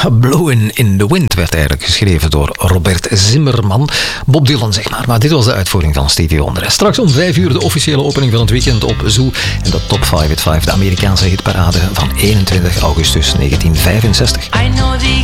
Blowin' in the Wind werd eigenlijk geschreven door Robert Zimmerman. Bob Dylan, zeg maar. Maar dit was de uitvoering van Stevie Wonder. Straks om 5 uur de officiële opening van het weekend op Zoo. En de Top 5 at 5, de Amerikaanse hitparade van 21 augustus 1965.